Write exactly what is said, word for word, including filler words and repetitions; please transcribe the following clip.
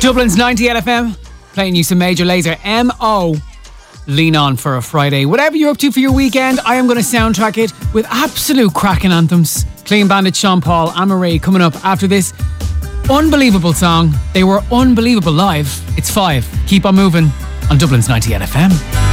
Dublin's ninety-eight F M, playing you some Major Lazer. M O Lean On for a Friday. Whatever you're up to for your weekend, I am going to soundtrack it with absolute cracking anthems. Clean Bandit, Sean Paul, Anne-Marie coming up after this unbelievable song. They were unbelievable live. It's five. Keep on moving on Dublin's ninety-eight F M.